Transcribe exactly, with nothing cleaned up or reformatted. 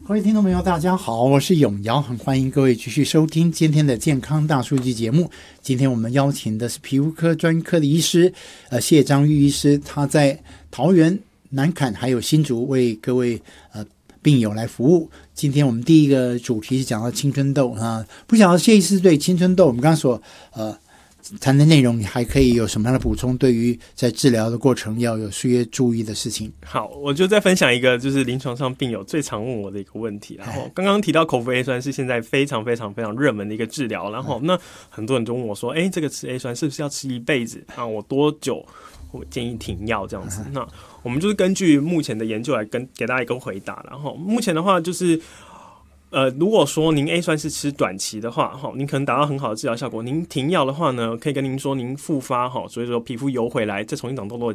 各位听众朋友大家好，我是永尧，很欢迎各位继续收听今天的健康大数据节目。今天我们邀请的是皮肤科专科的医师呃谢章玉医师，他在桃园、南崁还有新竹为各位呃病友来服务。今天我们第一个主题是讲到青春痘啊，不晓得谢医师对青春痘我们刚刚所呃谈的内容，你还可以有什么样的补充？对于在治疗的过程要有些注意的事情。 好，我就再分享一个，就是临床上病友最常问我的一个问题。然后刚刚提到口服 A 酸是现在非常非常非常热门的一个治疗，然后那很多人就问我说：“哎，这个吃 A 酸是不是要吃一辈子？啊，我多久我建议停药这样子？”那我们就是根据目前的研究来跟给大家一个回答。然后目前的话就是。呃，如果说您 A 酸是吃短期的话，哈，您可能达到很好的治疗效果。您停药的话呢，可以跟您说，您复发哈，所以说皮肤油回来，再重新长痘痘的